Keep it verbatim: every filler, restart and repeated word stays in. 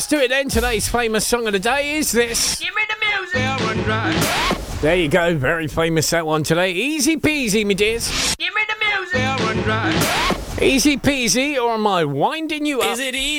let's do it then. Today's famous song of the day is this. Give me the music. I'll run dry. There you go. Very famous that one today. Easy peasy, me dears. Give me the music. I'll run dry. Easy peasy, or am I winding you up? Is it easy?